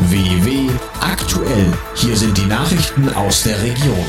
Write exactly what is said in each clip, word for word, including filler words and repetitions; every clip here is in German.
W W aktuell. Hier sind die Nachrichten aus der Region.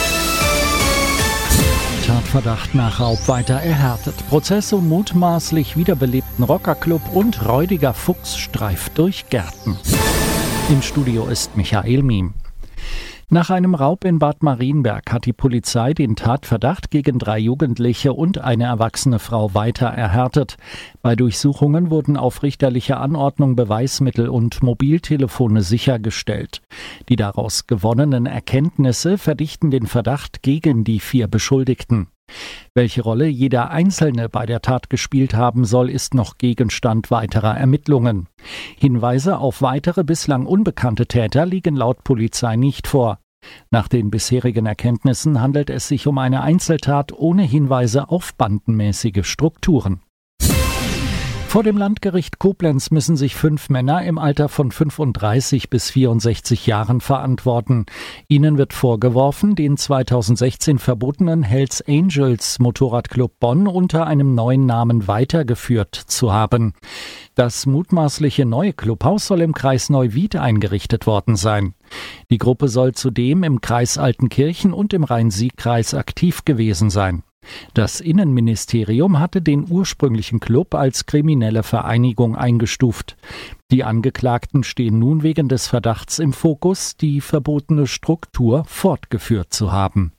Tatverdacht nach Raub weiter erhärtet. Prozess um mutmaßlich wiederbelebten Rockerclub und räudiger Fuchs streift durch Gärten. Im Studio ist Michael Miem. Nach einem Raub in Bad Marienberg hat die Polizei den Tatverdacht gegen drei Jugendliche und eine erwachsene Frau weiter erhärtet. Bei Durchsuchungen wurden auf richterliche Anordnung Beweismittel und Mobiltelefone sichergestellt. Die daraus gewonnenen Erkenntnisse verdichten den Verdacht gegen die vier Beschuldigten. Welche Rolle jeder Einzelne bei der Tat gespielt haben soll, ist noch Gegenstand weiterer Ermittlungen. Hinweise auf weitere bislang unbekannte Täter liegen laut Polizei nicht vor. Nach den bisherigen Erkenntnissen handelt es sich um eine Einzeltat ohne Hinweise auf bandenmäßige Strukturen. Vor dem Landgericht Koblenz müssen sich fünf Männer im Alter von fünfunddreißig bis vierundsechzig Jahren verantworten. Ihnen wird vorgeworfen, den zweitausendsechzehn verbotenen Hells Angels Motorradclub Bonn unter einem neuen Namen weitergeführt zu haben. Das mutmaßliche neue Clubhaus soll im Kreis Neuwied eingerichtet worden sein. Die Gruppe soll zudem im Kreis Altenkirchen und im Rhein-Sieg-Kreis aktiv gewesen sein. Das Innenministerium hatte den ursprünglichen Club als kriminelle Vereinigung eingestuft. Die Angeklagten stehen nun wegen des Verdachts im Fokus, die verbotene Struktur fortgeführt zu haben.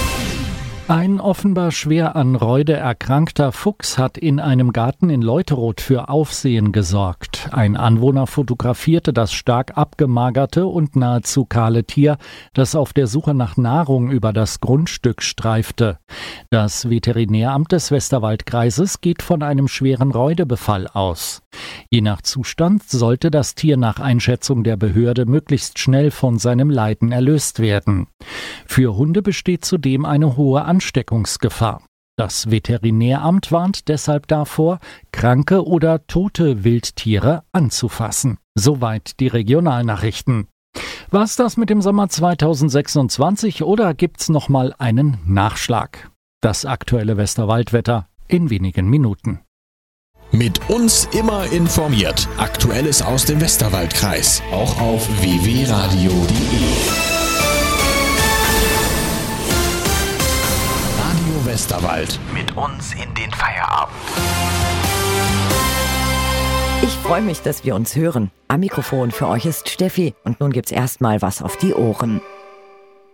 Ein offenbar schwer an Reude erkrankter Fuchs hat in einem Garten in Leuteroth für Aufsehen gesorgt. Ein Anwohner fotografierte das stark abgemagerte und nahezu kahle Tier, das auf der Suche nach Nahrung über das Grundstück streifte. Das Veterinäramt des Westerwaldkreises geht von einem schweren Räudebefall aus. Je nach Zustand sollte das Tier nach Einschätzung der Behörde möglichst schnell von seinem Leiden erlöst werden. Für Hunde besteht zudem eine hohe Ansteckungsgefahr. Das Veterinäramt warnt deshalb davor, kranke oder tote Wildtiere anzufassen. Soweit die Regionalnachrichten. War's das mit dem Sommer zweitausendsechsundzwanzig oder gibt's noch mal einen Nachschlag? Das aktuelle Westerwaldwetter in wenigen Minuten. Mit uns immer informiert. Aktuelles aus dem Westerwaldkreis. Auch auf w w radio punkt de. Radio Westerwald. Mit uns in den Feierabend. Ich freue mich, dass wir uns hören. Am Mikrofon für euch ist Steffi. Und nun gibt's erstmal was auf die Ohren.